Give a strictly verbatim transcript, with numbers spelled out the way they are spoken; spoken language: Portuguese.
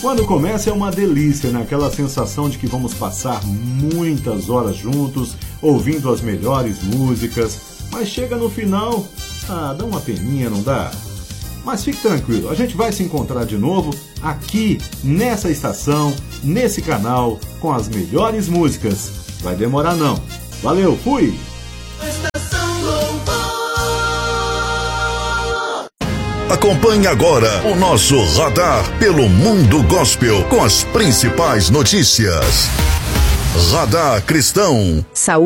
Quando começa é uma delícia, né? Aquela sensação de que vamos passar muitas horas juntos, ouvindo as melhores músicas. Mas chega no final, ah, dá uma peninha, não dá? Mas fique tranquilo, a gente vai se encontrar de novo aqui, nessa estação, nesse canal, com as melhores músicas. Vai demorar não. Valeu, fui! Acompanhe agora o nosso radar pelo mundo gospel com as principais notícias. Radar Cristão. Saúde.